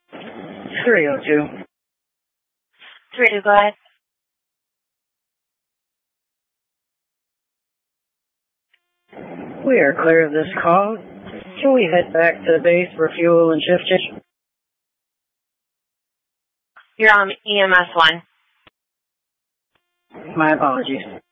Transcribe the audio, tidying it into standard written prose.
302. 302, go ahead. We are clear of this call. Can we head back to the base for fuel and shift change? You're on EMS 1. My apologies.